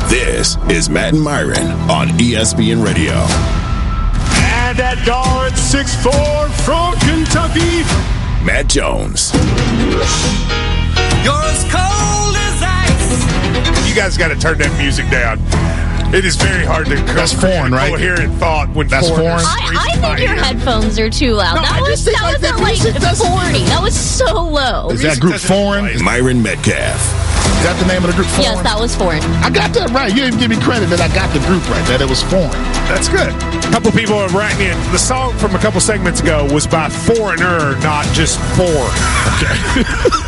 This is Matt and Myron on ESPN Radio. And that guard, 6'4", from Kentucky, Matt Jones. You're as cold as ice. You guys got to turn that music down. It is very hard to That's foreign, right? coherent thought when that's foreign. I think your headphones are too loud. No, that was at like 40. That was so low. Is that group foreign? Myron Metcalf. Is that the name of the group? Foreign? Yes, that was foreign. I got that right. You didn't give me credit that I got the group right, that it was foreign. That's good. A couple people are writing in. The song from a couple segments ago was by Foreigner, not just foreign. Okay.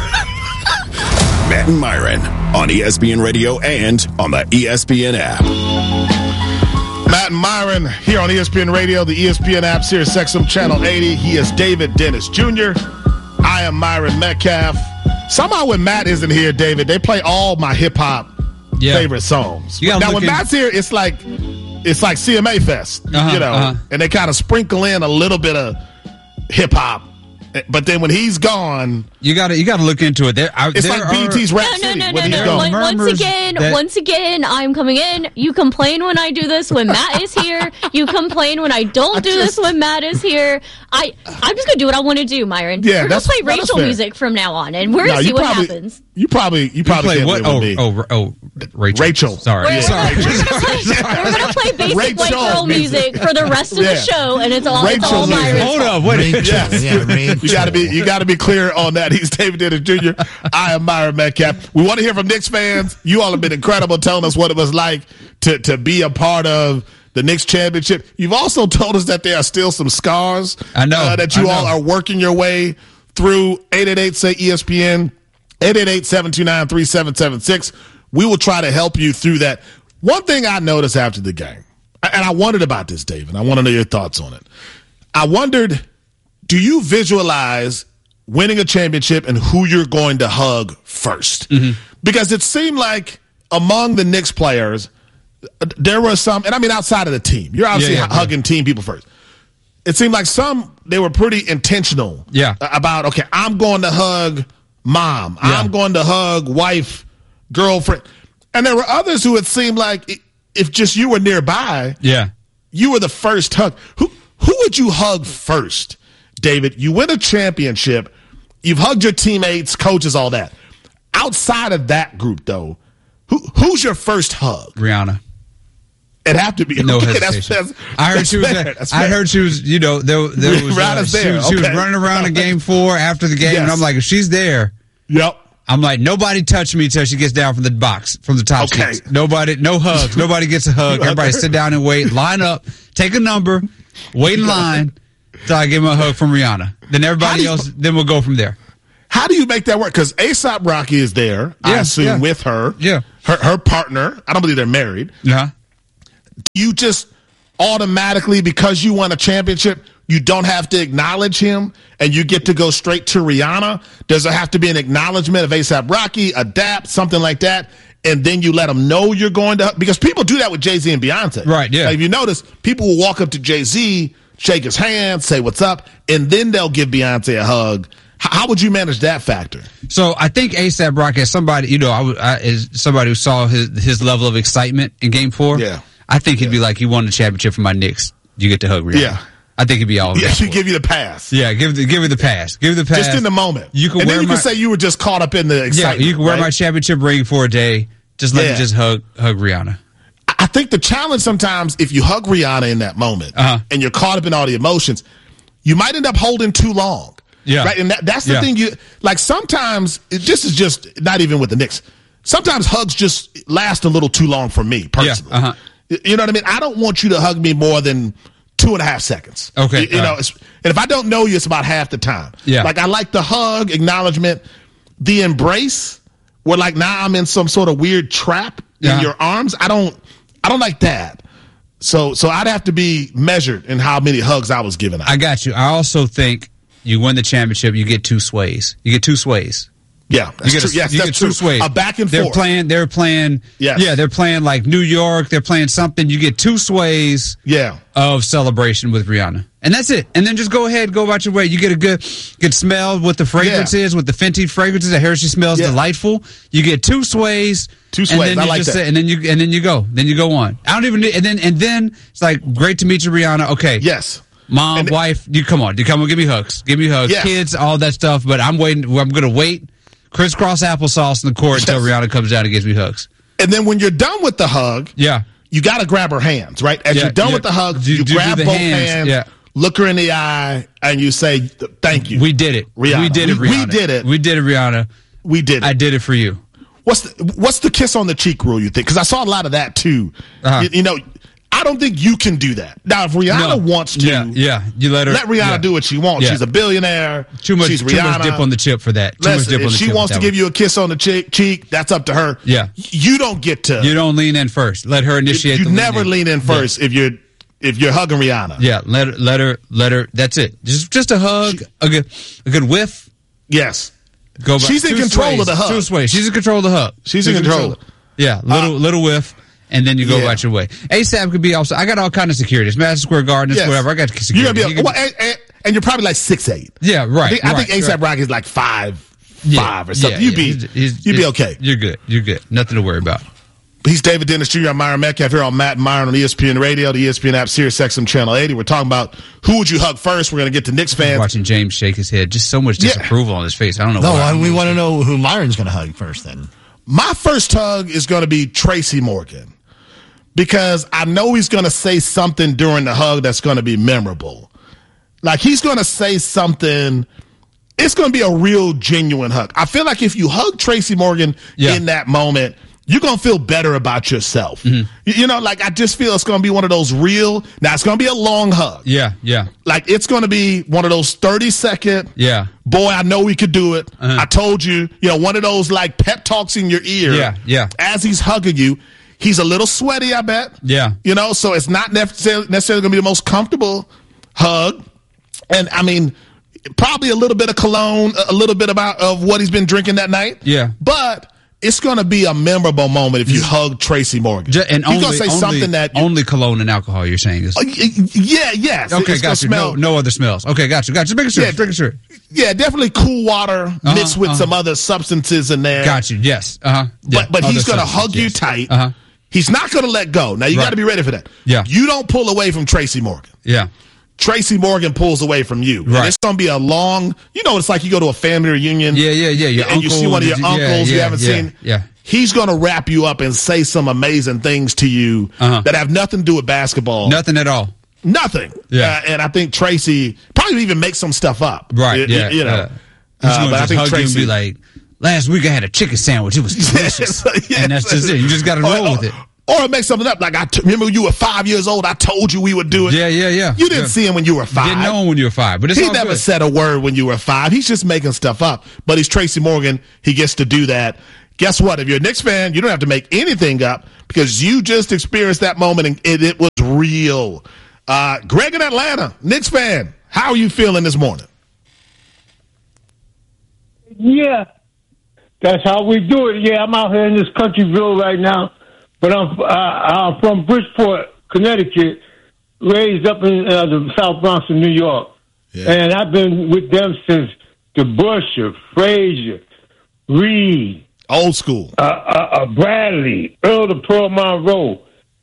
Matt and Myron on ESPN Radio and on the ESPN app. Matt and Myron here on ESPN Radio, the ESPN app, Sirius XM Channel 80. He is David Dennis Jr. I am Myron Metcalf. Somehow when Matt isn't here, David, they play all my hip-hop favorite songs. Now, when Matt's here, it's like CMA Fest, and they kind of sprinkle in a little bit of hip-hop. But then when he's gone, you got to look into it. It's like BT's Rap City when he's gone. Once again, I'm coming in. You complain when I do this when Matt is here. You complain when I don't do this when Matt is here. I'm just gonna do what I want to do, Myron. Yeah, we're gonna play Rachel music from now on, and we're gonna see what happens. You probably play what? Rachel. Sorry. We're gonna play basic Rachel white girl music for the rest of the show, and it's all Myron. Hold up, wait. You got to be clear on that. He's David Dennis Jr. I am Myron Metcalf. We want to hear from Knicks fans. You all have been incredible telling us what it was like to be a part of the Knicks championship. You've also told us that there are still some scars. I know that you all are working your way through. 888-SAY-ESPN, 888-729-3776. We will try to help you through that. One thing I noticed after the game, and I wondered about this, David. I want to know your thoughts on it. I wondered, do you visualize winning a championship and who you're going to hug first? Mm-hmm. Because it seemed like among the Knicks players, there were some, and I mean outside of the team, you're obviously hugging team people first. It seemed like they were pretty intentional about, okay, I'm going to hug mom. Yeah. I'm going to hug wife, girlfriend. And there were others who it seemed like if just you were nearby, you were the first hug. Who would you hug first, David? You win a championship. You've hugged your teammates, coaches, all that. Outside of that group, though, who's your first hug? Rihanna. It'd have to be. No hesitation. I heard she was. I heard she was. There was. She was running around in Game 4 after the game, and I'm like, if she's there, I'm like, nobody touch me till she gets down from the box, from the top seats. Nobody, no hugs. Nobody gets a hug. Everybody sit down and wait. Line up. Take a number. Wait in line till I give him a hug from Rihanna. Then everybody else. Then we'll go from there. How do you make that work? Because A$AP Rocky is there, I assume, with her. Yeah. Her partner. I don't believe they're married. Yeah. You just automatically, because you won a championship, you don't have to acknowledge him and you get to go straight to Rihanna? Does there have to be an acknowledgement of A$AP Rocky, adapt, something like that, and then you let them know you're going to? Because people do that with Jay-Z and Beyonce. Right, yeah. Like if you notice, people will walk up to Jay-Z, shake his hand, say what's up, and then they'll give Beyonce a hug. How would you manage that factor? So I think A$AP Rocky, as somebody, is somebody who saw his level of excitement in Game 4. Yeah. I think he'd be like, you won the championship for my Knicks. You get to hug Rihanna. Yeah. I think he'd be all over. Yeah, she'd give you the pass. Yeah, give her the pass. Give her the pass. Just in the moment. You can then you can say you were just caught up in the excitement. Yeah, you can wear my championship ring for a day. Just let me just hug Rihanna. I think the challenge sometimes, if you hug Rihanna in that moment and you're caught up in all the emotions, you might end up holding too long. Yeah. Right? And that's the thing sometimes, this is just not even with the Knicks. Sometimes hugs just last a little too long for me, personally. Yeah. You know what I mean? I don't want you to hug me more than 2.5 seconds. Okay. And if I don't know you, it's about half the time. Yeah. Like I like the hug, acknowledgement, the embrace, where like now I'm in some sort of weird trap in your arms. I don't like that. So I'd have to be measured in how many hugs I was giving out. I got you. I also think you win the championship, you get two sways. Yeah, that's true. Sways. A back and forth. They're playing. Yes. Yeah, they're playing like New York. They're playing something. You get two sways. Yeah. Of celebration with Rihanna. And that's it. And then just go ahead, go about your way. You get a good smell with the fragrances, with the Fenty fragrances. The Hershey smells delightful. You get 2 sways. 2 sways. I like that. And then you go. Then you go on. I don't even need, and then it's like, great to meet you, Rihanna. Okay. Yes. Mom, wife, you come on, give me hugs. Give me hugs. Yes. Kids, all that stuff. But I'm waiting. I'm going to wait. Crisscross applesauce in the court until Rihanna comes down and gives me hugs. And then when you're done with the hug, you got to grab her hands, right? As you're done with the hug, you grab both hands. Look her in the eye, and you say, "Thank you. We did it, Rihanna. We did it, Rihanna. We did it. We did it, Rihanna. We did it. I did it for you." What's the kiss on the cheek rule, you think? Because I saw a lot of that too. You know, I don't think you can do that. Now, if Rihanna wants to, you let Rihanna do what she wants. She's a billionaire. Too much She's Rihanna. Too much dip on the chip for that. If she wants to give you a kiss on the cheek, that's up to her. Yeah, you don't get to. You don't lean in first. Let her initiate. You never lean in first if you're hugging Rihanna. Yeah, let her. That's it. Just a hug, a good whiff. Yes. She's in control of the hug. 2 sways. She's in control of the hug. She's in control. Yeah, little whiff. And then you go about your way. ASAP could be also. I got all kind of security. It's Madison Square Garden. It's whatever. I got security. And you're probably like 6'8". Yeah, right. I think ASAP Rocky is like 5'5" or something. You'd be okay. You're good. Nothing to worry about. He's David Dennis Jr. I'm Myron Metcalf here on Matt and Myron on ESPN Radio, the ESPN app, SiriusXM Channel 80. We're talking about who would you hug first. We're going to get to Knicks fans. Watching James shake his head. Just so much disapproval on his face. I don't know why. No, we want to know who Myron's going to hug first then. My first hug is going to be Tracy Morgan. Because I know he's going to say something during the hug that's going to be memorable. Like, he's going to say something. It's going to be a real, genuine hug. I feel like if you hug Tracy Morgan in that moment, you're going to feel better about yourself. Mm-hmm. You know, like, I just feel it's going to be one of those real. Now, it's going to be a long hug. Yeah. Like, it's going to be one of those 30-second. Yeah. Boy, I know we could do it. I told you. You know, one of those, like, pep talks in your ear. Yeah. As he's hugging you. He's a little sweaty, I bet. Yeah. You know, so it's not necessarily going to be the most comfortable hug. And, I mean, probably a little bit of cologne, a little bit of what he's been drinking that night. Yeah. But it's going to be a memorable moment if you hug Tracy Morgan. And he's going to say something that... Only cologne and alcohol, you're saying? Yes. Okay, got you. No other smells. Okay, got you. Just making sure. Yeah, definitely cool water mixed with some other substances in there. Got you, yes. But he's going to hug you tight. He's not going to let go. Now, you got to be ready for that. Yeah. You don't pull away from Tracy Morgan. Yeah. Tracy Morgan pulls away from you. Right. And it's going to be a long, it's like you go to a family reunion. Yeah. And you see one of your uncles you haven't seen. Yeah. He's going to wrap you up and say some amazing things to you that have nothing to do with basketball. Nothing at all. Nothing. Yeah. And I think Tracy probably even make some stuff up. Right. You know. He's going to just hug you and be like, last week I had a chicken sandwich. It was delicious. And that's just it. You just got to roll with it. Or make something up. Like, remember when you were 5 years old, I told you we would do it. Yeah. You didn't see him when you were 5. Didn't know him when you were 5. But he never said a word when you were 5. He's just making stuff up. But he's Tracy Morgan. He gets to do that. Guess what? If you're a Knicks fan, you don't have to make anything up because you just experienced that moment and it was real. Greg in Atlanta, Knicks fan, how are you feeling this morning? Yeah, that's how we do it. Yeah, I'm out here in this countryville right now, but I'm from Bridgeport, Connecticut, raised up in the South Bronx of New York. Yeah. And I've been with them since DeBusschere, Frazier, Reed. Old school. Bradley, Earl to Pearl Monroe.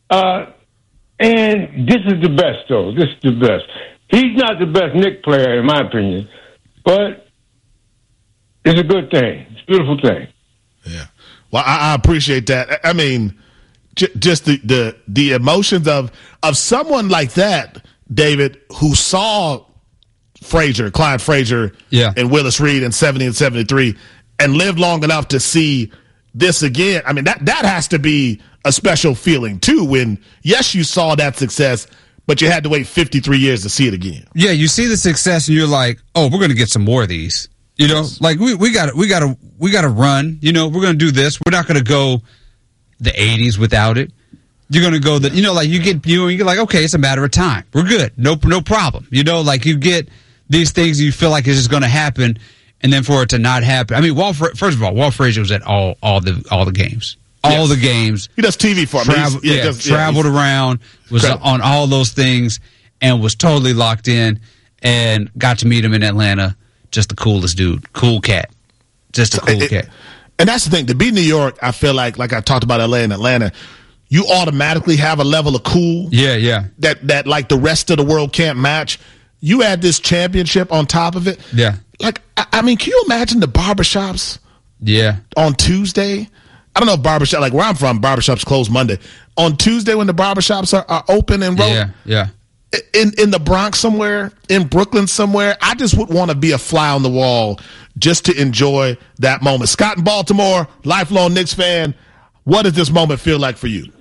And this is the best, though. This is the best. He's not the best Knicks player, in my opinion, but it's a good thing. It's a beautiful thing. Yeah. Well, I appreciate that. I mean, just the emotions of someone like that, David, who saw Clyde Frazier, and Willis Reed in 70 and 73, and lived long enough to see this again. I mean, that has to be a special feeling, too, when, yes, you saw that success, but you had to wait 53 years to see it again. Yeah, you see the success, and you're like, oh, we're going to get some more of these. You know, like we got to run. You know, we're going to do this. We're not going to go the 80s without it. You're going to go like you get like, okay, it's a matter of time. We're good. No problem. You know, like you get these things you feel like it's just going to happen, and then for it to not happen. I mean, first of all, Walt Frazier was at all the games. All the games. He does TV for me. Traveled around, was on all those things. and was totally locked in and got to meet him in Atlanta. Just the coolest dude. Cool cat. Just a cool cat. And that's the thing. To be New York, I feel like I talked about LA and Atlanta, you automatically have a level of cool. Yeah. That like the rest of the world can't match. You add this championship on top of it. Yeah. Like, I mean, can you imagine the barbershops? Yeah. On Tuesday? I don't know if barbershop, like where I'm from, barbershops close Monday. On Tuesday when the barbershops are open and rolling. Yeah. In the Bronx somewhere, in Brooklyn somewhere, I just would want to be a fly on the wall just to enjoy that moment. Scott in Baltimore, lifelong Knicks fan. What does this moment feel like for you?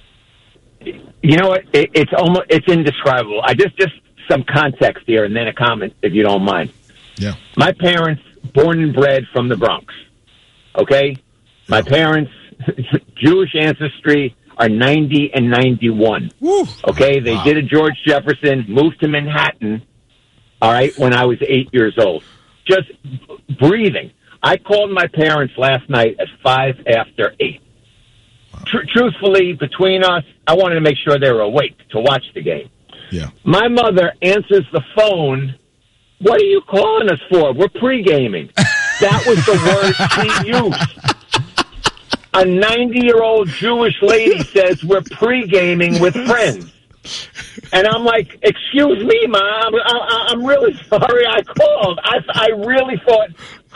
You know what? It's indescribable. I just some context here and then a comment, if you don't mind. Yeah. My parents, born and bred from the Bronx. Okay? My parents, Jewish ancestry, are 90 and 91. Woo. Okay? They did a George Jefferson, moved to Manhattan, all right, when I was 8 years old. Just breathing. I called my parents last night at 5 after 8. Wow. Truthfully, between us, I wanted to make sure they were awake to watch the game. Yeah. My mother answers the phone. What are you calling us for? We're pre-gaming. That was the word she used. A 90-year-old Jewish lady says we're pre-gaming with friends. And I'm like, excuse me, Mom. I'm really sorry I called. I really thought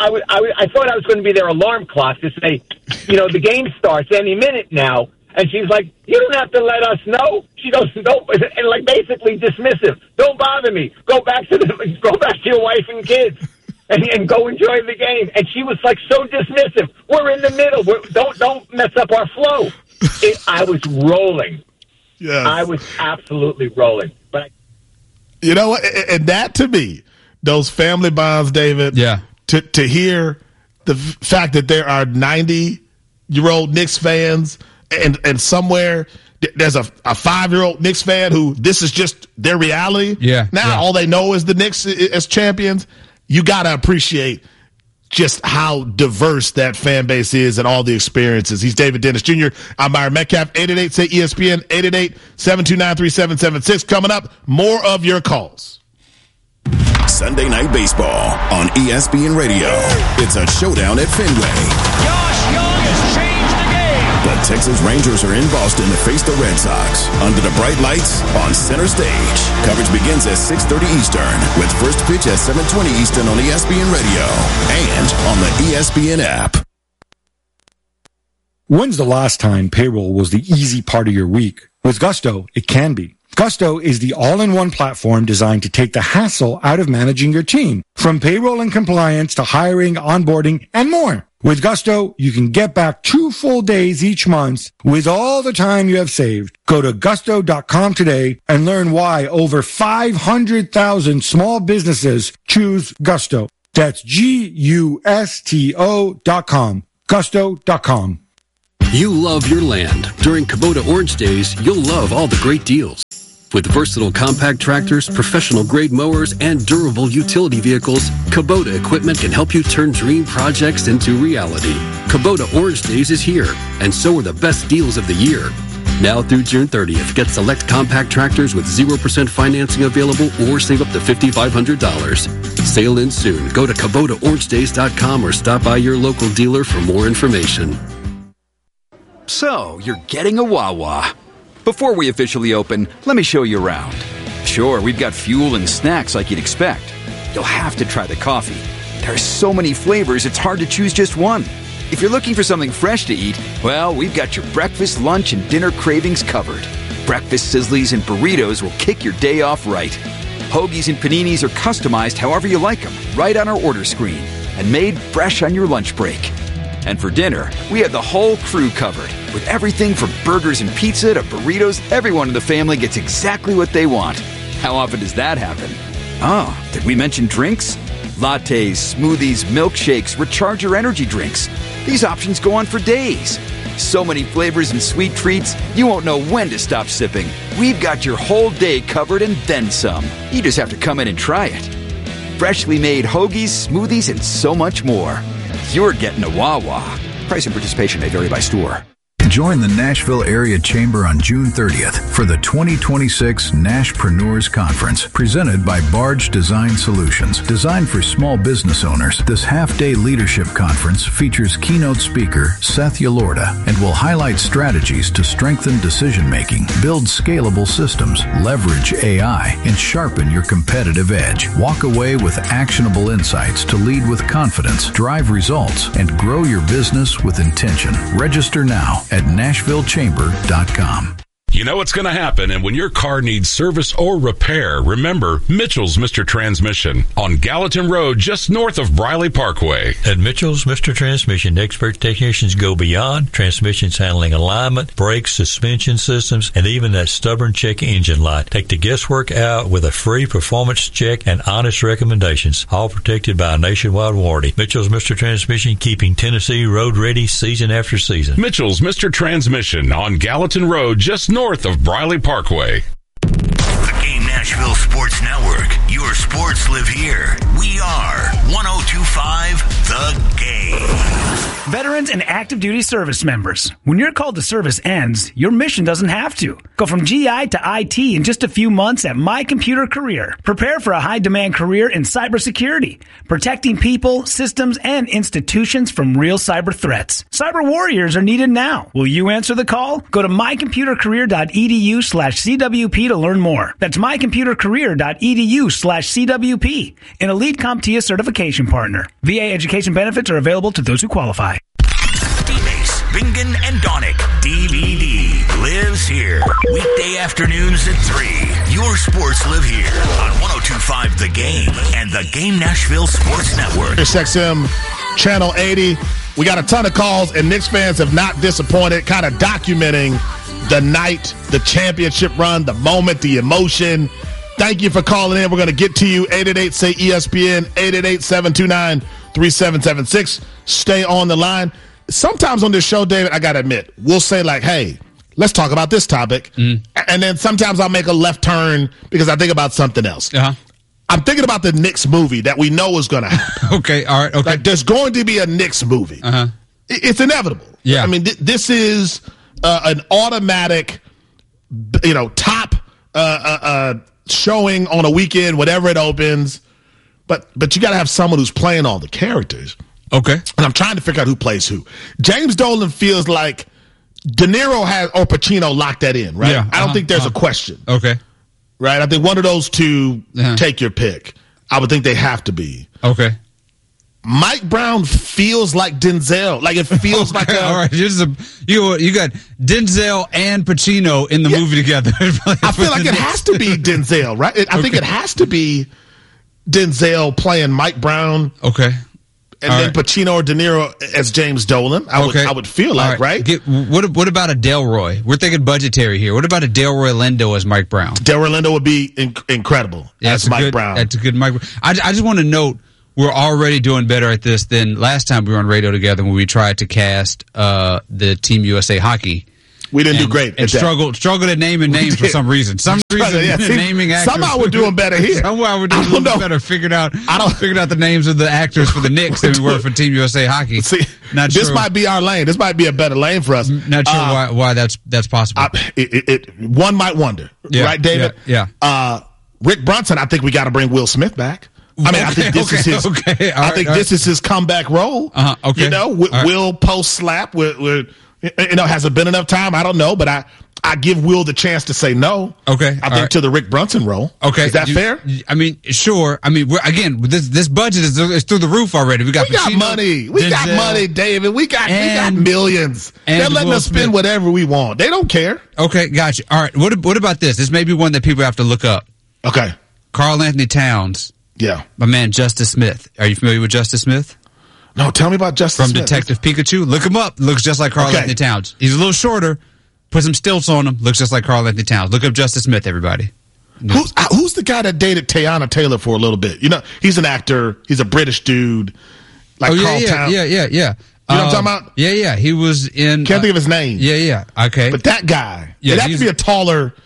I thought I was going to be their alarm clock to say, the game starts any minute now. And she's like, you don't have to let us know. She goes, no, and like basically dismissive. Don't bother me. Go back to your wife and kids, and go enjoy the game. And she was like so dismissive. We're in the middle. Don't mess up our flow. I was rolling. Yeah, I was absolutely rolling. But you know what? And that to me, those family bonds, David. Yeah. To hear the fact that there are 90-year-old Knicks fans. And somewhere there's a 5-year-old Knicks fan who this is just their reality. Yeah. Now all they know is the Knicks as champions. You got to appreciate just how diverse that fan base is and all the experiences. He's David Dennis Jr. I'm Myron Metcalf. 888-SAY-ESPN. 888-729-3776. Coming up, more of your calls. Sunday Night Baseball on ESPN Radio. It's a showdown at Fenway. Josh Young has changed the game. The Texas Rangers are in Boston to face the Red Sox under the bright lights on center stage. Coverage begins at 6:30 Eastern with first pitch at 7:20 Eastern on ESPN Radio and on the ESPN app. When's the last time payroll was the easy part of your week? With Gusto, it can be. Gusto is the all-in-one platform designed to take the hassle out of managing your team, from payroll and compliance to hiring, onboarding, and more. With Gusto, you can get back 2 full days each month with all the time you have saved. Go to gusto.com today and learn why over 500,000 small businesses choose Gusto. That's Gusto.com. Gusto.com. You love your land. During Kubota Orange Days, you'll love all the great deals. With versatile compact tractors, professional-grade mowers, and durable utility vehicles, Kubota equipment can help you turn dream projects into reality. Kubota Orange Days is here, and so are the best deals of the year. Now through June 30th, get select compact tractors with 0% financing available or save up to $5,500. Sale ends soon. Go to KubotaOrangeDays.com or stop by your local dealer for more information. So, you're getting a Wawa. Before we officially open, let me show you around. Sure, we've got fuel and snacks like you'd expect. You'll have to try the coffee. There are so many flavors, it's hard to choose just one. If you're looking for something fresh to eat, well, we've got your breakfast, lunch, and dinner cravings covered. Breakfast sizzlies and burritos will kick your day off right. Hoagies and paninis are customized however you like them, right on our order screen, and made fresh on your lunch break. And for dinner, we have the whole crew covered. With everything from burgers and pizza to burritos, everyone in the family gets exactly what they want. How often does that happen? Oh, did we mention drinks? Lattes, smoothies, milkshakes, recharger energy drinks. These options go on for days. So many flavors and sweet treats, you won't know when to stop sipping. We've got your whole day covered and then some. You just have to come in and try it. Freshly made hoagies, smoothies, and so much more. You're getting a Wawa. Price and participation may vary by store. Join the Nashville Area Chamber on June 30th for the 2026 Nashpreneurs Conference, presented by Barge Design Solutions. Designed for small business owners, this half-day leadership conference features keynote speaker Seth Yalorda and will highlight strategies to strengthen decision-making, build scalable systems, leverage AI, and sharpen your competitive edge. Walk away with actionable insights to lead with confidence, drive results, and grow your business with intention. Register now at NashvilleChamber.com. You know what's going to happen, and when your car needs service or repair, remember Mitchell's Mr. Transmission on Gallatin Road, just north of Briley Parkway. At Mitchell's Mr. Transmission, expert technicians go beyond transmissions handling alignment, brakes, suspension systems, and even that stubborn check engine light. Take the guesswork out with a free performance check and honest recommendations, all protected by a nationwide warranty. Mitchell's Mr. Transmission, keeping Tennessee road ready season after season. Mitchell's Mr. Transmission on Gallatin Road, just north of Briley Parkway. The Game Nashville Sports Network. Your sports live here. We are 102.5 The Game. Veterans and active duty service members. When your call to service ends, your mission doesn't have to. Go from GI to IT in just a few months at My Computer Career. Prepare for a high-demand career in cybersecurity, protecting people, systems, and institutions from real cyber threats. Cyber warriors are needed now. Will you answer the call? Go to mycomputercareer.edu/CWP to learn more. That's mycomputercareer.edu/CWP, an elite CompTIA certification partner. VA education benefits are available to those who qualify. D-Base, Bingen, and Donick. DVD lives here. Weekday afternoons at 3. Your sports live here on 102.5 The Game and the Game Nashville Sports Network. XM Channel 80. We got a ton of calls, and Knicks fans have not disappointed, kind of documenting the night, the championship run, the moment, the emotion. Thank you for calling in. We're going to get to you. 888-SAY-ESPN, 888-729-3776. Stay on the line. Sometimes on this show, David, I got to admit, we'll say like, hey, let's talk about this topic. And then sometimes I'll make a left turn because I think about something else. I'm thinking about the Knicks movie that we know is going to happen. Okay, all right, okay. Like, there's going to be a Knicks movie. It's inevitable. Yeah. I mean, this is an automatic, top showing on a weekend, whatever it opens. But you got to have someone who's playing all the characters. Okay. And I'm trying to figure out who plays who. James Dolan feels like De Niro has or Pacino locked that in, right? Yeah, I don't think there's a question. Okay. Right? I think one of those two, take your pick. I would think they have to be. Okay. Mike Brown feels like Denzel. Like it feels like a... All right, you got Denzel and Pacino in the movie together. I feel like it has to be Denzel, right? I think it has to be Denzel playing Mike Brown. Okay. And then Pacino or De Niro as James Dolan. I would feel like, right? What about a Delroy? We're thinking budgetary here. What about a Delroy Lindo as Mike Brown? Delroy Lindo would be incredible as Mike Brown. That's a good Mike Brown. I just want to note, we're already doing better at this than last time we were on radio together when we tried to cast the Team USA hockey. We didn't do great. And struggled at naming names for some reason. Naming actors. Somehow we're doing better here. Somehow we're doing a little better. Figured out the names of the actors for the Knicks than we were for Team USA hockey. See, this might be our lane. This might be a better lane for us. Not sure why that's possible. One might wonder, right, David? Yeah. Rick Brunson, I think we got to bring Will Smith back. I mean, I think this is his. This is his comeback role. Okay. Will post slap. Has it been enough time? I don't know, but I give Will the chance to say no. Okay. I think to the Rick Brunson role. Okay. Is that fair? I mean, sure. I mean, this budget is through the roof already. We got money. We got money, David. We got millions. They're letting us spend whatever we want. They don't care. Okay, gotcha. All right. What about this? This may be one that people have to look up. Okay. Karl Anthony Towns. Yeah. My man, Justice Smith. Are you familiar with Justice Smith? No, tell me about Justice Smith. From Detective Pikachu. Look him up. Looks just like Karl Anthony Towns. He's a little shorter. Put some stilts on him. Looks just like Karl Anthony Towns. Look up Justice Smith, everybody. Who's the guy that dated Teyana Taylor for a little bit? He's an actor. He's a British dude. Like Karl Towns. Yeah. You know what I'm talking about? Yeah. He was in... Can't think of his name. Yeah. Okay. But that guy. Yeah, it'd have to be a taller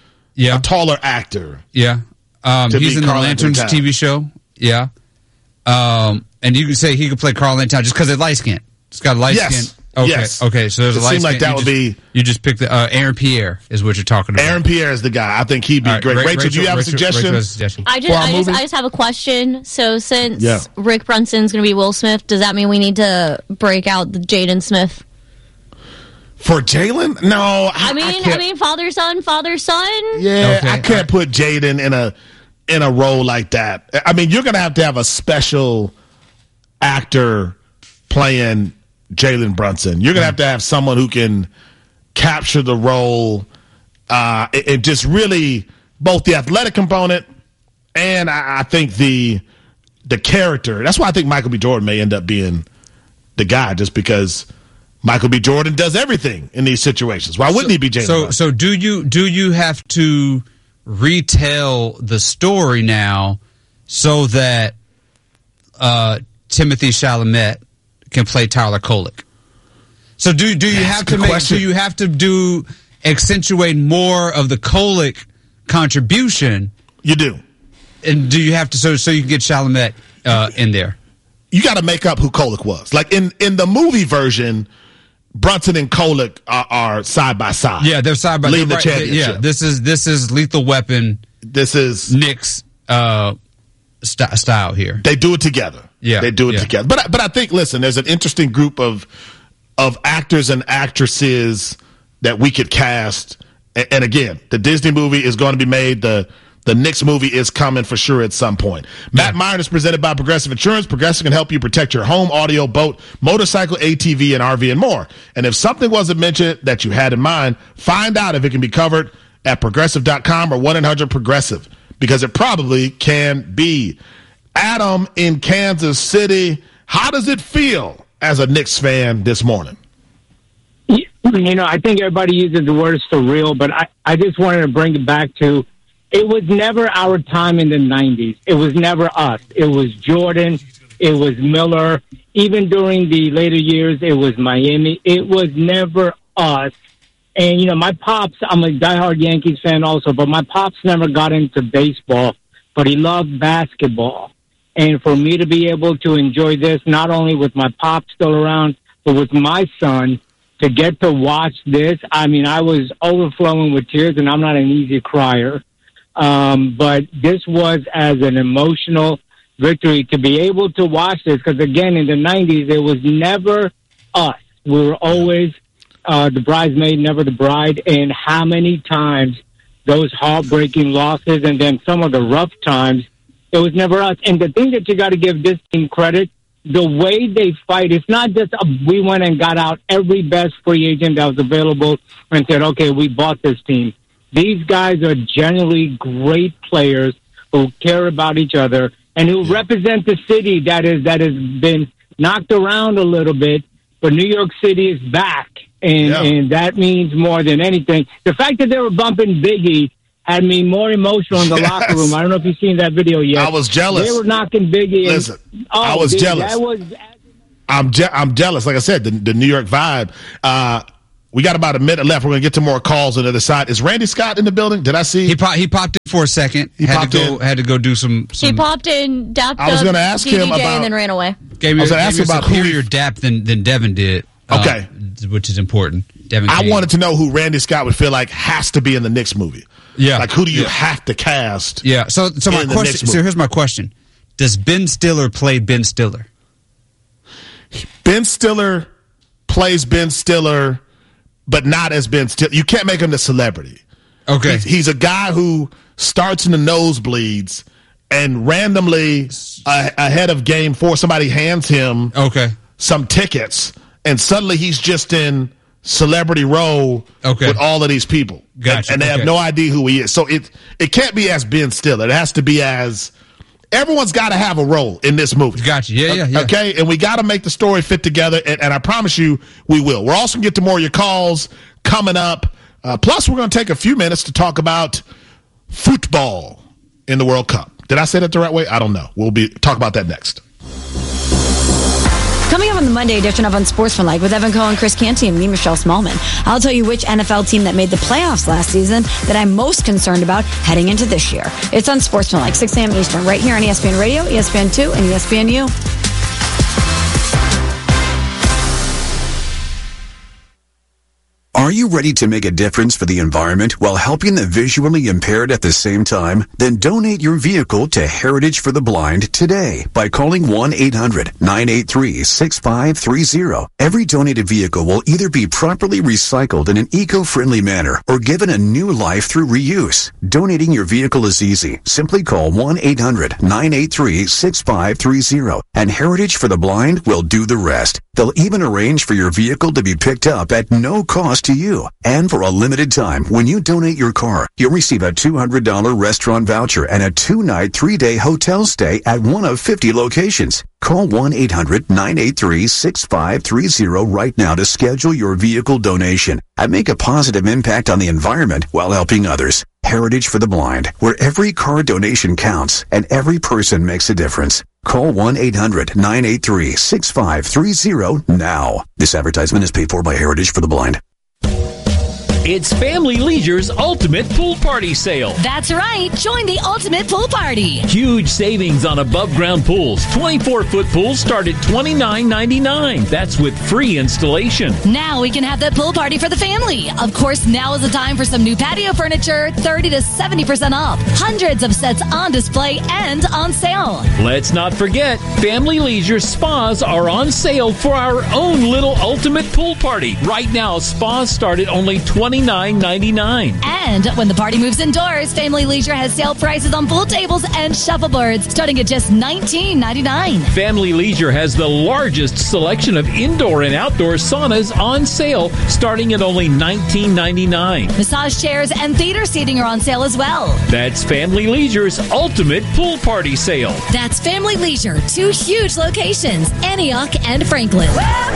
actor. Yeah. He's in the Lanterns TV show. Yeah. And you can say he could play Karl Anthony Towns just because they're light skinned. It's got a light skin. Okay. Yes. Okay. So there's a light. Seems like that would be. You just picked the Aaron Pierre is what you're talking about. Aaron Pierre is the guy. I think he'd be great. Rachel, do you have a suggestion? I just have a question. So since Rick Brunson's going to be Will Smith, does that mean we need to break out the Jaden Smith? For Jalen? No. I mean, father son. Yeah, okay. I can't put Jaden in a role like that. I mean, you're going to have a special actor playing Jalen Brunson. You're going to have someone who can capture the role and just really both the athletic component and I think the character. That's why I think Michael B. Jordan may end up being the guy, just because Michael B. Jordan does everything in these situations. Why wouldn't he be Jalen Brunson? So do you have to retell the story now so that Timothy Chalamet can play Tyler Kolek? So do you have to accentuate more of the Kolek contribution? You do. And do you have to so you can get Chalamet in there? You got to make up who Kolek was. Like in the movie version, Brunson and Kolek are side by side. Yeah, they're side by side. Lead the championship. Yeah, this is Lethal Weapon. This is Nick's style here. They do it together. Yeah, they do it together. But I think, listen, there's an interesting group of actors and actresses that we could cast. And again, the Disney movie is going to be made. The Knicks movie is coming for sure at some point. Matt Myron is presented by Progressive Insurance. Progressive can help you protect your home, audio, boat, motorcycle, ATV, and RV, and more. And if something wasn't mentioned that you had in mind, find out if it can be covered at Progressive.com or 1-800-PROGRESSIVE, because it probably can be. Adam in Kansas City, how does it feel as a Knicks fan this morning? You know, I think everybody uses the word surreal, but I just wanted to bring it back to, it was never our time in the 90s. It was never us. It was Jordan. It was Miller. Even during the later years, it was Miami. It was never us. And, you know, my pops, I'm a diehard Yankees fan also, but my pops never got into baseball, but he loved basketball. And for me to be able to enjoy this, not only with my pops still around, but with my son, to get to watch this, I mean, I was overflowing with tears, and I'm not an easy crier. But this was as an emotional victory to be able to watch this, because, again, in the 90s, it was never us. We were always the bridesmaid, never the bride. And how many times those heartbreaking losses and then some of the rough times, it was never us. And the thing that you got to give this team credit, the way they fight, it's not just we went and got out every best free agent that was available and said, okay, we bought this team. These guys are generally great players who care about each other and who represent the city that has been knocked around a little bit, but New York City is back, and that means more than anything. The fact that they were bumping Biggie had me more emotional in the locker room. I don't know if you've seen that video yet. I was jealous. They were knocking Biggie. Listen, I was jealous. I'm jealous. Like I said, the New York vibe. We got about a minute left. We're going to get to more calls on the other side. Is Randy Scott in the building? Did I see? He popped in for a second. Had to go do some. He popped in, dapped I was going to ask him about, and then ran away. I was going to ask him about superior dap than Devin did. Okay. Which is important. Devin I wanted to know who Randy Scott would feel like has to be in the Knicks movie. Yeah. Like, who do you have to cast? Yeah. So my question. So here's my question: does Ben Stiller play Ben Stiller? Ben Stiller plays Ben Stiller, but not as Ben Stiller. You can't make him the celebrity. Okay. He's a guy who starts in the nosebleeds and randomly ahead of game 4, somebody hands him some tickets, and suddenly he's just in celebrity row with all of these people. Gotcha. And they have no idea who he is. So it can't be as Ben Stiller. It has to be as everyone's got to have a role in this movie. Gotcha. Yeah. Okay, and we got to make the story fit together, and I promise you we will. We're also going to get to more of your calls coming up. Plus, we're going to take a few minutes to talk about football in the World Cup. Did I say that the right way? I don't know. We'll talk about that next. Coming up on the Monday edition of Unsportsmanlike with Evan Cohen, Chris Canty, and me, Michelle Smallman, I'll tell you which NFL team that made the playoffs last season that I'm most concerned about heading into this year. It's Unsportsmanlike, 6 a.m. Eastern, right here on ESPN Radio, ESPN2, and ESPNU. Are you ready to make a difference for the environment while helping the visually impaired at the same time? Then donate your vehicle to Heritage for the Blind today by calling 1-800-983-6530. Every donated vehicle will either be properly recycled in an eco-friendly manner or given a new life through reuse. Donating your vehicle is easy. Simply call 1-800-983-6530 and Heritage for the Blind will do the rest. They'll even arrange for your vehicle to be picked up at no cost to you. And for a limited time, when you donate your car, you'll receive a $200 restaurant voucher and a 2-night, 3-day hotel stay at one of 50 locations. Call 1-800-983-6530 right now to schedule your vehicle donation and make a positive impact on the environment while helping others. Heritage for the Blind, where every car donation counts and every person makes a difference. Call 1-800-983-6530 now. This advertisement is paid for by Heritage for the Blind. It's Family Leisure's Ultimate Pool Party Sale. That's right. Join the Ultimate Pool Party. Huge savings on above-ground pools. 24-foot pools start at $29.99. That's with free installation. Now we can have that pool party for the family. Of course, now is the time for some new patio furniture, 30 to 70% off. Hundreds of sets on display and on sale. Let's not forget, Family Leisure spas are on sale for our own little Ultimate Pool Party. Right now, spas start at only $29.99. And when the party moves indoors, Family Leisure has sale prices on pool tables and shuffleboards starting at just $19.99. Family Leisure has the largest selection of indoor and outdoor saunas on sale starting at only $19.99. Massage chairs and theater seating are on sale as well. That's Family Leisure's Ultimate Pool Party Sale. That's Family Leisure, 2 huge locations, Antioch and Franklin.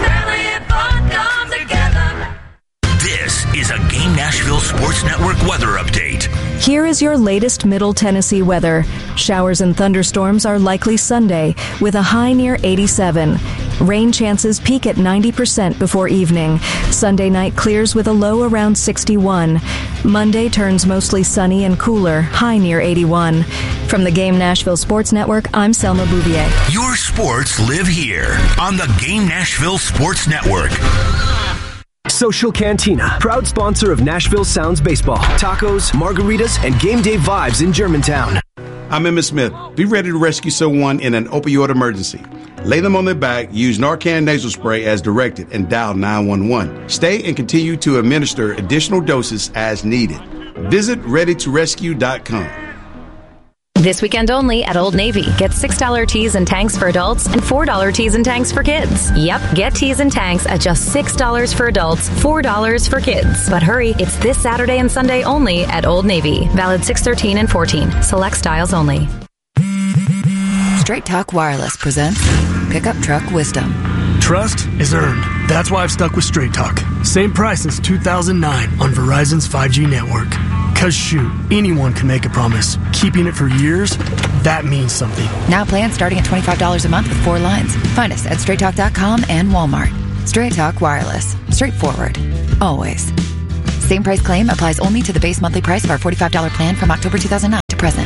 This is a Game Nashville Sports Network weather update. Here is your latest Middle Tennessee weather. Showers and thunderstorms are likely Sunday, with a high near 87. Rain chances peak at 90% before evening. Sunday night clears with a low around 61. Monday turns mostly sunny and cooler, high near 81. From the Game Nashville Sports Network, I'm Selma Bouvier. Your sports live here on the Game Nashville Sports Network. Social Cantina, proud sponsor of Nashville Sounds Baseball, tacos, margaritas, and game day vibes in Germantown. I'm Emmitt Smith. Be ready to rescue someone in an opioid emergency. Lay them on their back, use Narcan nasal spray as directed, and dial 911. Stay and continue to administer additional doses as needed. Visit readytorescue.com. This weekend only at Old Navy. Get $6 tees and tanks for adults and $4 tees and tanks for kids. Yep, get tees and tanks at just $6 for adults, $4 for kids. But hurry, it's this Saturday and Sunday only at Old Navy. Valid 6/13 and 14. Select styles only. Straight Talk Wireless presents Pickup Truck Wisdom. Trust is earned. That's why I've stuck with Straight Talk. Same price since 2009 on Verizon's 5G network. Because shoot, anyone can make a promise. Keeping it for years, that means something. Now plans starting at $25 a month with 4 lines. Find us at straighttalk.com and Walmart. Straight Talk Wireless. Straightforward. Always. Same price claim applies only to the base monthly price of our $45 plan from October 2009 to present.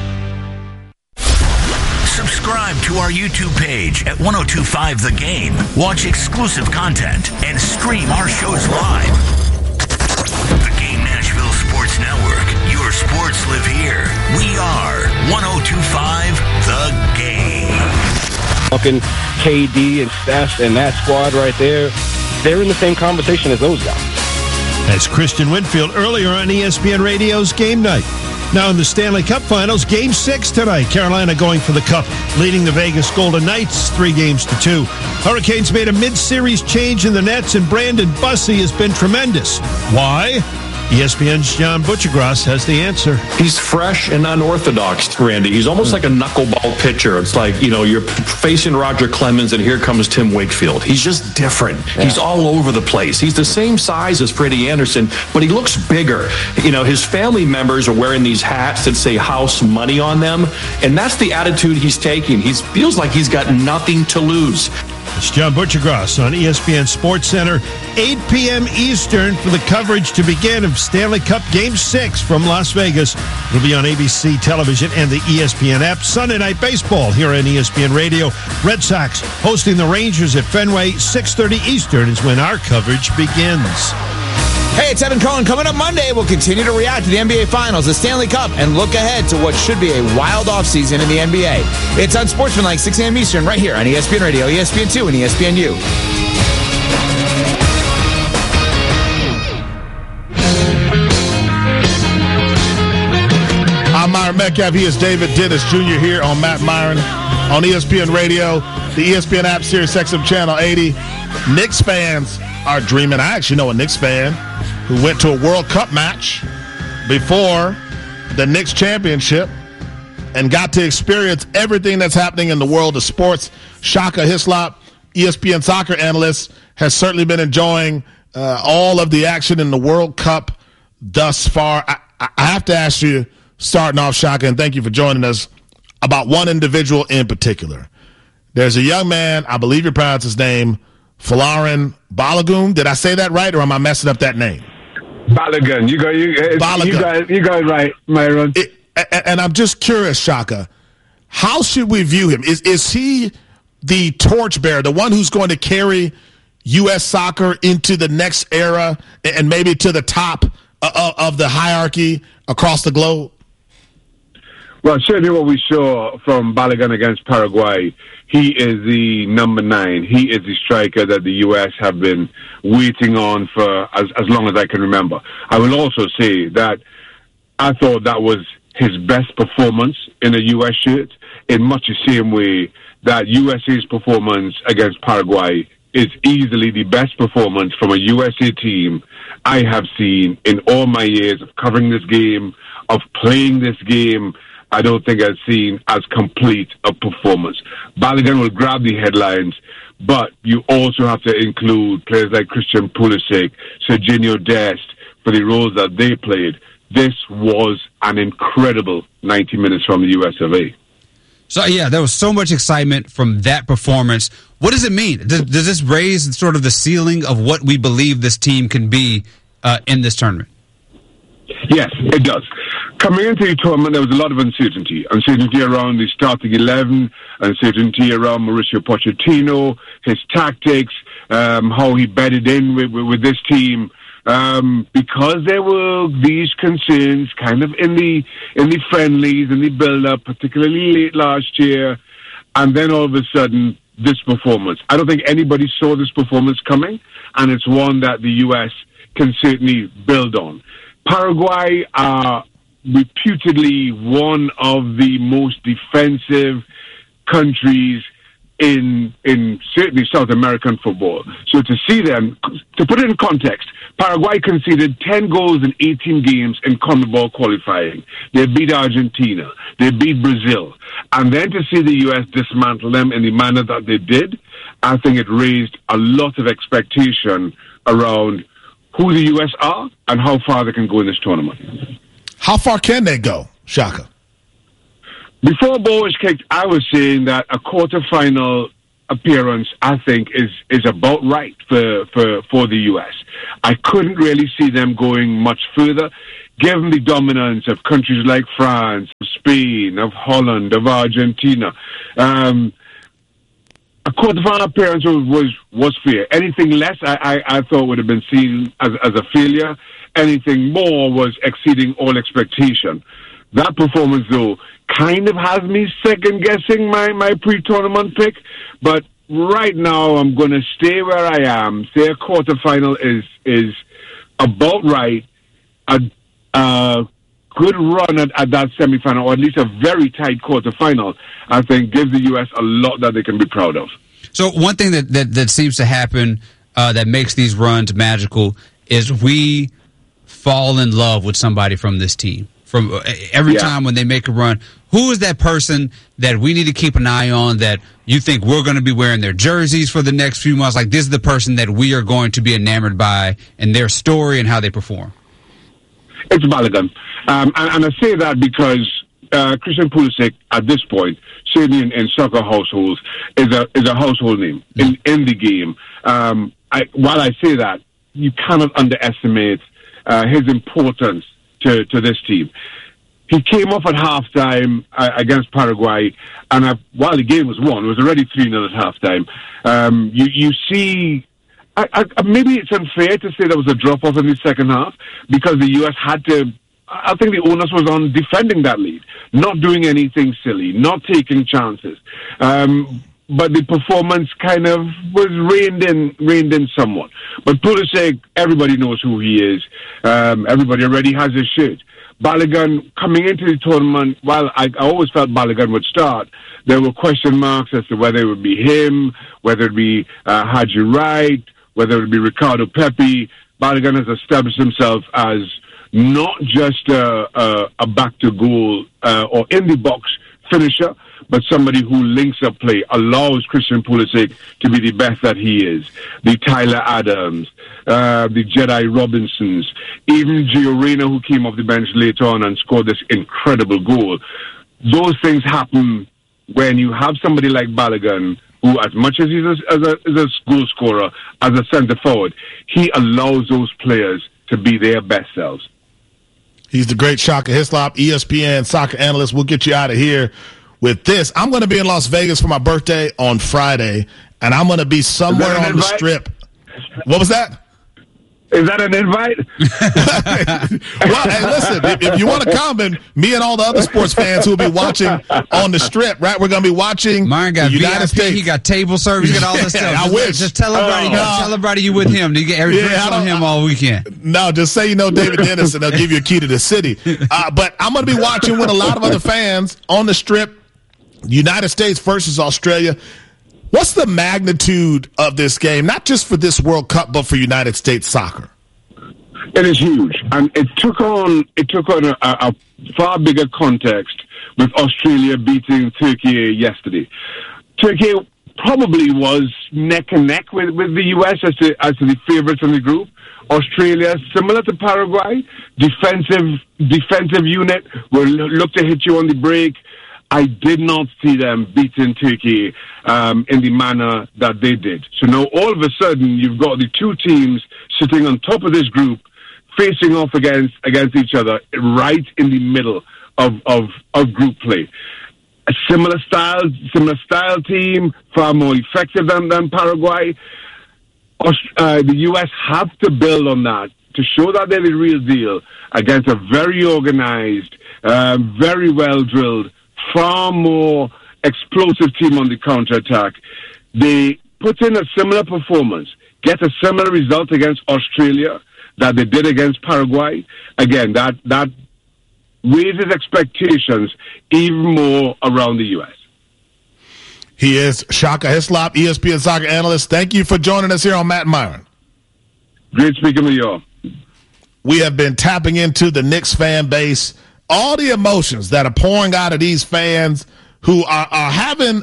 Subscribe to our YouTube page at 1025 The Game. Watch exclusive content and stream our shows live. The Game Nashville Sports Network. Your sports live here. We are 1025 The Game. Fucking KD and Steph and that squad right there, they're in the same conversation as those guys. That's Kristen Winfield earlier on ESPN Radio's Game Night. Now in the Stanley Cup Finals, Game 6 tonight. Carolina going for the Cup, leading the Vegas Golden Knights 3-2. Hurricanes made a mid-series change in the nets, and Brandon Bussey has been tremendous. Why? ESPN's John Butchergrass has the answer. He's fresh and unorthodox, Randy. He's almost like a knuckleball pitcher. It's like, you're facing Roger Clemens and here comes Tim Wakefield. He's just different. Yeah. He's all over the place. He's the same size as Freddie Anderson, but he looks bigger. His family members are wearing these hats that say house money on them, and that's the attitude he's taking. He feels like he's got nothing to lose. It's John Butchergrass on ESPN Sports Center, 8 p.m. Eastern for the coverage to begin of Stanley Cup Game 6 from Las Vegas. It'll be on ABC television and the ESPN app. Sunday Night Baseball here on ESPN Radio. Red Sox hosting the Rangers at Fenway. 6:30 Eastern is when our coverage begins. Hey, it's Evan Cohen. Coming up Monday, we'll continue to react to the NBA Finals, the Stanley Cup, and look ahead to what should be a wild offseason in the NBA. It's Unsportsmanlike, 6 a.m. Eastern, right here on ESPN Radio, ESPN2, and ESPNU. I'm Myron Metcalf. He is David Dennis Jr. here on Matt Myron on ESPN Radio, the ESPN app, Sirius XM Channel 80. Knicks fans are dreaming. I actually know a Knicks fan who went to a World Cup match before the Knicks championship and got to experience everything that's happening in the world of sports. Shaka Hislop, ESPN soccer analyst, has certainly been enjoying all of the action in the World Cup thus far. I have to ask you, starting off, Shaka, and thank you for joining us, about one individual in particular. There's a young man, I believe you pronounce his name, Folarin Balogun. Did I say that right, or am I messing up that name? Balogun. You got it right, Myron. And I'm just curious, Shaka, how should we view him? Is he the torchbearer, the one who's going to carry U.S. soccer into the next era and maybe to the top of the hierarchy across the globe? Well, certainly what we saw from Balogun against Paraguay, he is the number 9. He is the striker that the U.S. have been waiting on for as long as I can remember. I will also say that I thought that was his best performance in a U.S. shirt, in much the same way that USA's performance against Paraguay is easily the best performance from a USA team I have seen in all my years of covering this game, of playing this game. I don't think I've seen as complete a performance. Balogun will grab the headlines, but you also have to include players like Christian Pulisic, Sergiño Dest, for the roles that they played. This was an incredible 90 minutes from the US of A. So, yeah, there was so much excitement from that performance. What does it mean? Does this raise sort of the ceiling of what we believe this team can be in this tournament? Yes, it does. Coming into the tournament, there was a lot of uncertainty. Uncertainty around the starting 11, uncertainty around Mauricio Pochettino, his tactics, how he bedded in with this team. Because there were these concerns kind of in the friendlies, in the build-up, particularly late last year, and then all of a sudden, this performance. I don't think anybody saw this performance coming, and it's one that the U.S. can certainly build on. Paraguay are reputedly one of the most defensive countries in certainly South American football. So to see them, to put it in context, Paraguay conceded 10 goals in 18 games in CONMEBOL qualifying. They beat Argentina. They beat Brazil. And then to see the U.S. dismantle them in the manner that they did, I think it raised a lot of expectation around who the U.S. are and how far they can go in this tournament. How far can they go, Shaka? Before ball was kicked, I was saying that a quarterfinal appearance, I think, is about right for the U.S. I couldn't really see them going much further, given the dominance of countries like France, Spain, of Holland, of Argentina. A quarterfinal appearance was fair. Anything less, I thought would have been seen as a failure. Anything more was exceeding all expectation. That performance, though, kind of has me second-guessing my pre-tournament pick. But right now, I'm going to stay where I am. Say a quarterfinal is about right. A good run at that semifinal, or at least a very tight quarterfinal, I think gives the U.S. a lot that they can be proud of. So one thing that seems to happen that makes these runs magical is we fall in love with somebody from this team. From every time when they make a run, who is that person that we need to keep an eye on that you think we're going to be wearing their jerseys for the next few months? Like, this is the person that we are going to be enamored by and their story and how they perform. It's Balogun. And I say that because Christian Pulisic, at this point, certainly in soccer households, is a household name in the game. While I say that, you cannot underestimate his importance to this team. He came off at halftime against Paraguay, and while the game was won, it was already 3-0 at halftime. You see maybe it's unfair to say there was a drop-off in the second half because the U.S. had to. I think the onus was on defending that lead, not doing anything silly, not taking chances. But the performance kind of was reined in somewhat. But Pulisic, everybody knows who he is. Everybody already has his shirt. Balogun, coming into the tournament, while I always felt Balogun would start, there were question marks as to whether it would be him, whether it would be Haji Wright, whether it would be Ricardo Pepi. Balogun has established himself as not just a back-to-goal or in-the-box finisher, but somebody who links up play, allows Christian Pulisic to be the best that he is. The Tyler Adams, the Jedi Robinsons, even Gio Reyna, who came off the bench later on and scored this incredible goal. Those things happen when you have somebody like Balogun, who, as much as he's a goal scorer, as a centre forward, he allows those players to be their best selves. He's the great Shaka Hislop, ESPN soccer analyst. We'll get you out of here with this. I'm going to be in Las Vegas for my birthday on Friday, and I'm going to be somewhere on the Strip. What was that? Is that an invite? Well, hey, listen, if you want to come, and me and all the other sports fans who will be watching on the Strip, right? We're going to be watching the United States. He got table service, he got all this stuff. I wish. Just tell everybody you with him. You get every drink on him all weekend. No, just say you know David Dennis, and they'll give you a key to the city. But I'm going to be watching with a lot of other fans on the Strip. United States versus Australia. What's the magnitude of this game, not just for this World Cup, but for United States soccer? It is huge, and it took on a far bigger context with Australia beating Turkey yesterday. Turkey probably was neck and neck with the US as to the favourites in the group. Australia, similar to Paraguay, defensive unit, will look to hit you on the break. I did not see them beating Turkey in the manner that they did. So now all of a sudden you've got the two teams sitting on top of this group, facing off against each other, right in the middle of group play. A similar style team, far more effective than Paraguay. The US have to build on that to show that they're the real deal against a very organized, very well drilled, far more explosive team on the counter-attack. They put in a similar performance, get a similar result against Australia that they did against Paraguay. Again, that raises expectations even more around the U.S. He is Shaka Hislop, ESPN soccer analyst. Thank you for joining us here on Matt and Myron. Great speaking with you all. We have been tapping into the Knicks fan base, all the emotions that are pouring out of these fans who are having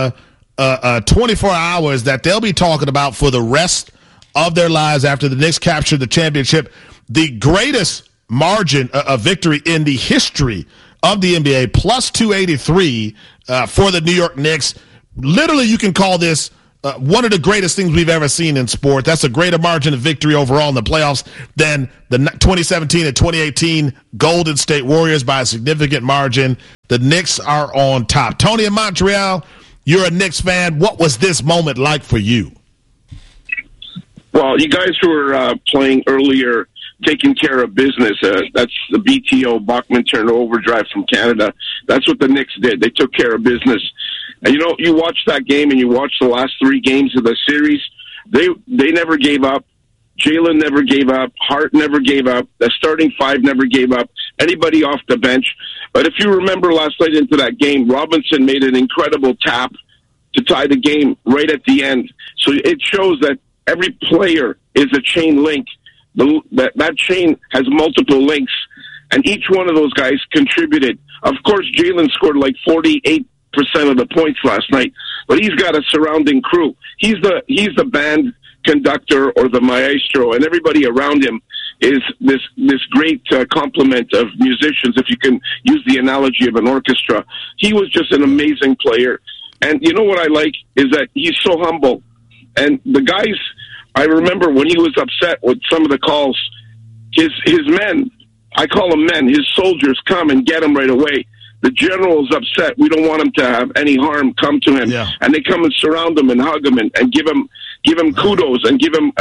24 hours that they'll be talking about for the rest of their lives after the Knicks captured the championship. The greatest margin of victory in the history of the NBA, plus 283 for the New York Knicks. Literally, you can call this one of the greatest things we've ever seen in sport. That's a greater margin of victory overall in the playoffs than the 2017 and 2018 Golden State Warriors by a significant margin. The Knicks are on top. Tony in Montreal, you're a Knicks fan. What was this moment like for you? Well, you guys who were playing earlier, taking care of business, that's the BTO, Bachman Turner Overdrive from Canada. That's what the Knicks did. They took care of business. And, you know, you watch that game and you watch the last three games of the series, they never gave up. Jalen never gave up. Hart never gave up. The starting five never gave up. Anybody off the bench. But if you remember last night into that game, Robinson made an incredible tap to tie the game right at the end. So it shows that every player is a chain link. That chain has multiple links, and each one of those guys contributed. Of course, Jalen scored like 48% of the points last night, but he's got a surrounding crew. He's the band conductor or the maestro, and everybody around him is this great complement of musicians, if you can use the analogy of an orchestra. He was just an amazing player, and you know what I like is that he's so humble. And the guys, I remember when he was upset with some of the calls, his men, I call them men, his soldiers come and get him right away. the general's upset. We don't want him to have any harm come to him. Yeah. And they come and surround him and hug him and give him kudos and give him,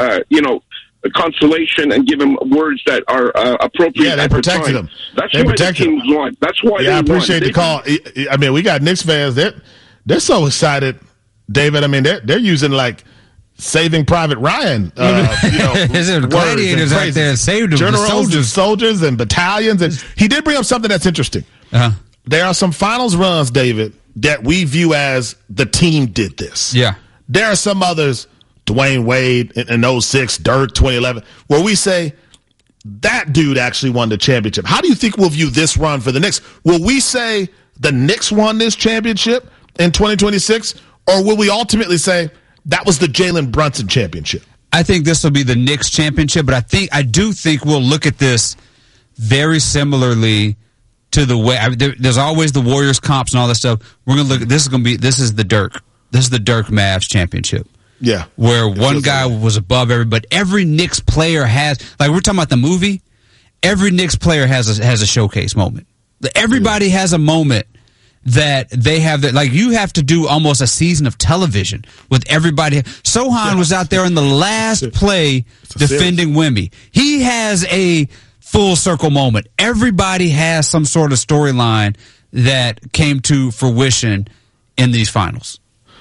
consolation and give him words that are appropriate. Yeah, they protected him. That's why the teams won. That's why they won. I appreciate the call. I mean, we got Knicks fans. They're so excited, David. I mean, they're using like Saving Private Ryan. Gladiators out there saved him. Generals, soldiers, and battalions. And he did bring up something that's interesting. Uh-huh. There are some finals runs, David, that we view as the team did this. Yeah. There are some others, Dwayne Wade in 06, Dirk 2011, where we say that dude actually won the championship. How do you think we'll view this run for the Knicks? Will we say the Knicks won this championship in 2026, or will we ultimately say that was the Jalen Brunson championship? I think this will be the Knicks championship, but I do think we'll look at this very similarly to the way there's always the Warriors comps and all that stuff. We're gonna look at this is the Dirk Mavs championship. Yeah, where one guy was above everybody. Every Knicks player has, like we're talking about the movie. Every Knicks player has a showcase moment. Everybody has a moment that they have that, like you have to do almost a season of television with everybody. Sohan was out there in the last play defending Wemby. He has a full circle moment. Everybody has some sort of storyline that came to fruition in these finals.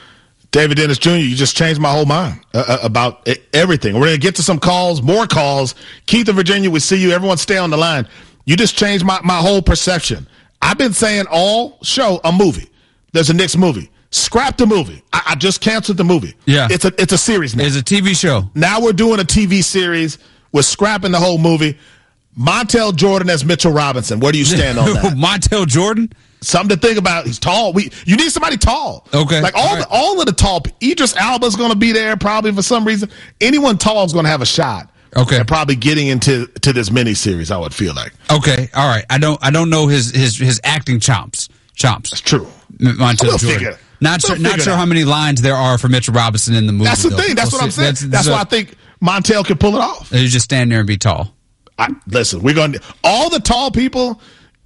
David Dennis Jr., you just changed my whole mind about everything. We're going to get to some calls, more calls. Keith of Virginia, we see you. Everyone stay on the line. You just changed my whole perception. I've been saying all show a movie. There's a Knicks movie. Scrap the movie. I just canceled the movie. Yeah. It's a series now. It's a TV show. Now we're doing a TV series. We're scrapping the whole movie. Montel Jordan as Mitchell Robinson. Where do you stand on that? Montel Jordan? Something to think about. He's tall. You need somebody tall. Okay. Like all of the tall. Idris Elba's going to be there probably for some reason. Anyone tall is going to have a shot. Okay. And probably getting into this miniseries, I would feel like. Okay. All right. I don't know his acting chops. That's true. Montel Jordan. Not sure how many lines there are for Mitchell Robinson in the movie. That's the thing. That's what I'm saying. That's why I think Montel can pull it off. You just stand there and be tall. Listen, we're going to all the tall people.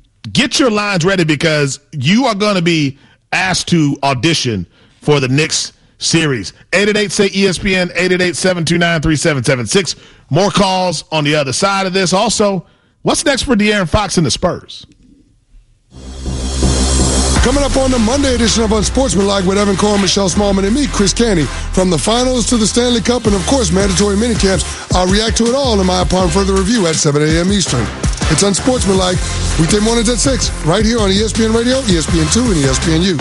Get your lines ready because you are going to be asked to audition for the Knicks series. 888-SAY-ESPN, 888-729-3776. More calls on the other side of this. Also, what's next for De'Aaron Fox and the Spurs? Coming up on the Monday edition of Unsportsmanlike with Evan Cohen, Michelle Smallman, and me, Chris Canty. From the finals to the Stanley Cup and, of course, mandatory minicamps, I'll react to it all in my upon further review at 7 a.m. Eastern. It's Unsportsmanlike, weekday mornings at 6, right here on ESPN Radio, ESPN2, and ESPNU.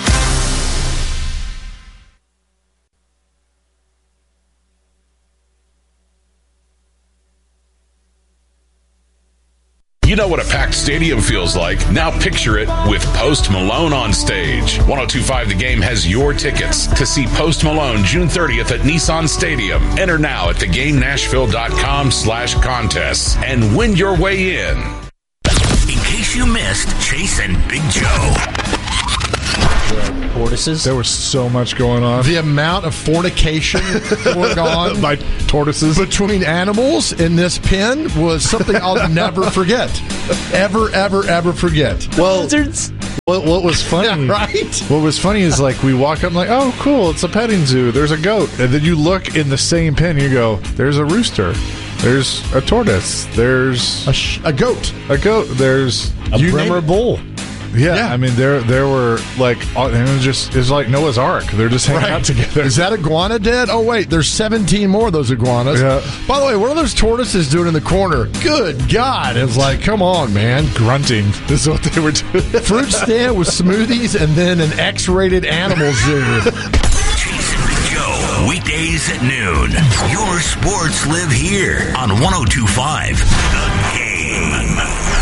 You know what a packed stadium feels like. Now picture it with Post Malone on stage. 102.5 The Game has your tickets to see Post Malone June 30th at Nissan Stadium. Enter now at thegamenashville.com/contests and win your way in. In case you missed Chase and Big Joe. Tortoises. There was so much going on. The amount of fornication going on by tortoises between animals in this pen was something I'll never forget. Ever forget. Well, what was funny? Yeah, right? What was funny is like we walk up and like, oh, cool, it's a petting zoo. There's a goat, and then you look in the same pen. And you go, there's a rooster. There's a tortoise. There's a goat. A goat. There's a brimmer bull. Yeah, I mean, there were like, and it's like Noah's Ark. They're just hanging out together. Is that iguana dead? Oh, wait, there's 17 more of those iguanas. Yeah. By the way, what are those tortoises doing in the corner? Good God. It's like, come on, man. Grunting. This is what they were doing. Fruit stand with smoothies and then an X-rated animal zoo. Chase and Big Joe, weekdays at noon. Your sports live here on 102.5 The Game.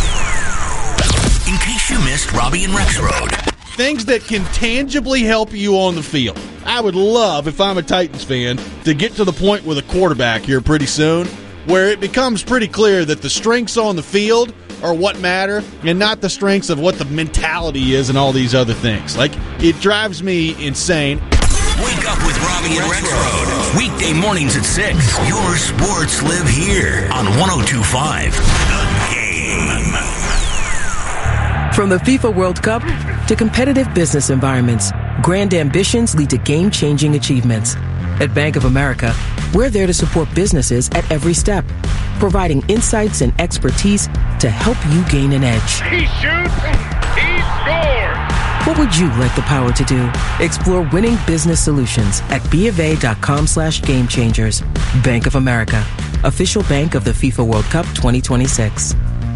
In case you missed Robbie and Rex Road. Things that can tangibly help you on the field. I would love, if I'm a Titans fan, to get to the point with a quarterback here pretty soon where it becomes pretty clear that the strengths on the field are what matter and not the strengths of what the mentality is and all these other things. Like, it drives me insane. Wake up with Robbie and Rex Road. Weekday mornings at 6. Your sports live here on 102.5 The Game. From the FIFA World Cup to competitive business environments, grand ambitions lead to game-changing achievements. At Bank of America, we're there to support businesses at every step, providing insights and expertise to help you gain an edge. He shoots, he scores! What would you like the power to do? Explore winning business solutions at BofA.com/gamechangers. Bank of America, official bank of the FIFA World Cup 2026.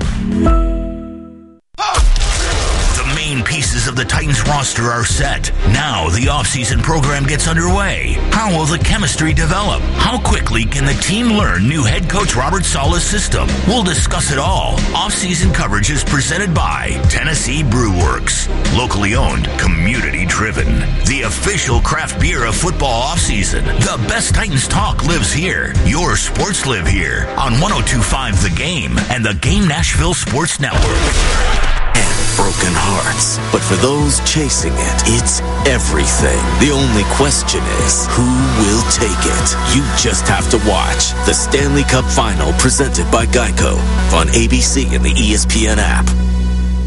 Pieces of the Titans roster are set. Now the offseason program gets underway. How will the chemistry develop? How quickly can the team learn new head coach Robert Saleh's system? We'll discuss it all. Offseason coverage is presented by Tennessee Brew Works. Locally owned, community driven. The official craft beer of football offseason. The best Titans talk lives here. Your sports live here on 102.5 The Game and the Game Nashville Sports Network. Broken hearts. But for those chasing it, it's everything. The only question is, who will take it? You just have to watch the Stanley Cup Final presented by Geico on ABC and the ESPN app.